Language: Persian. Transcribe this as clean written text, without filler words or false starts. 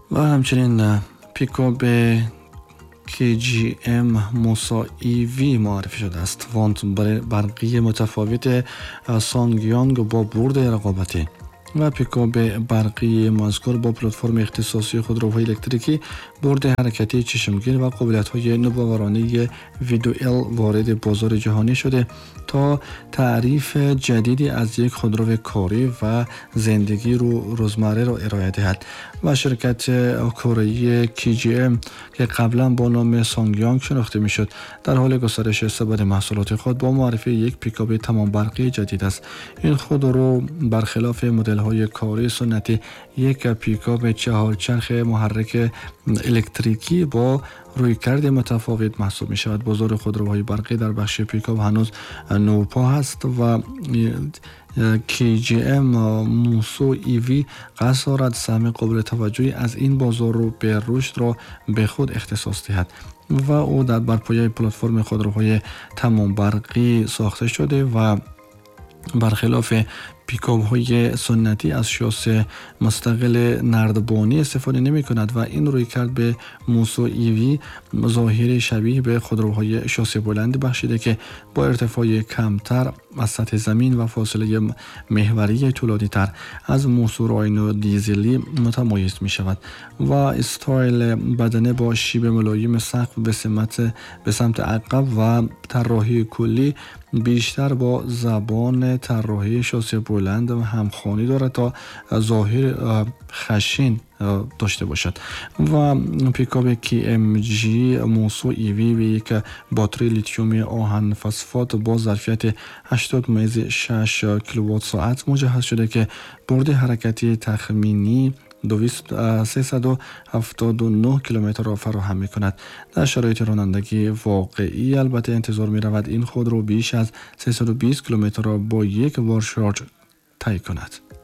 و همچنین پیکاپ KGM موسا EV معرفی شده است. وانت برقی متفاوت سانگیانگ با برد رقابتی و پیکاپ برقی مذکور با پلتفرم اختصاصی خودروهای الکتریکی، برد حرکتی چشمگیر و قابلیت‌های نوآورانه ویدئوال وارد بازار جهانی شده تا تعریف جدیدی از یک خودرو کاری و زندگی روزمره را ارائه دهد. و شرکت کره‌ای KGM که قبلا با نام سانگیانگ شناخته میشد، در حال گسترش استفاده محصولات خود با معرفی یک پیکاپ تمام برقی جدید است. این خودرو برخلاف مدل‌های کاری سنتی یک پیکاپ چهارچرخ محرک الکتریکی با رویکرد متفاوت محسوب می شود. بازار خودروهای برقی در بخش پیکاپ هنوز نوپا هست و KGM موسو EV قصد دارد سهم قابل توجهی از این بازار رو به رشد را به خود اختصاص دهد و او در برپایه پلتفرم خودروهای تمام برقی ساخته شده و برخلاف پیکاپ های سنتی از شاسی مستقل نردبانی استفاده نمی کند و این روی کرد به موسو ایوی ظاهری شبیه به خودروهای شاسی بلند بخشیده که با ارتفاع کمتر از سطح زمین و فاصله محوری طولانی تر از موسو راینو دیزلی متمایز می شود و استایل بدنه با شیب ملایم سقف به سمت عقب و طراحی کلی بیشتر با زبان طراحی شاسی بلند و همخوانی دارد تا ظاهر خشن داشته باشد و پیکاپ KMG موسو ایوی به یک باتری لیتیوم آهن فسفات با ظرفیت 80.6 کیلووات ساعت مجهز شده که برد حرکتی تخمینی 379 کیلومتر را فراهم می کند. در شرایط رانندگی واقعی البته انتظار می رود این خودرو بیش از 320 کیلومتر را با یک بار شارژ طی کند.